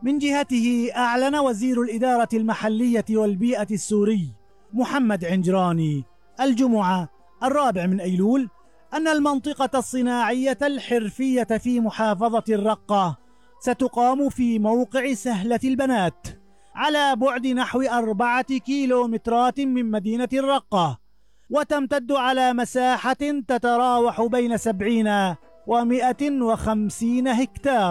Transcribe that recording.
من جهته أعلن وزير الإدارة المحلية والبيئة السوري محمد عنجراني الجمعة 4 أيلول أن المنطقة الصناعية الحرفية في محافظة الرقة ستقام في موقع سهلة البنات على بعد نحو 4 كيلومترات من مدينة الرقة، وتمتد على مساحة تتراوح بين 70 و150 هكتار.